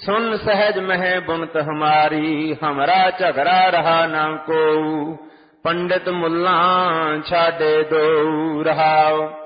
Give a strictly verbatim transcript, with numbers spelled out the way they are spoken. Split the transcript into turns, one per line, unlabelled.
सुन सहज मह बुनत हमारी, हमरा झगड़ा रहा ना को। पंडित मुल्ला छाडे दो रहाओ।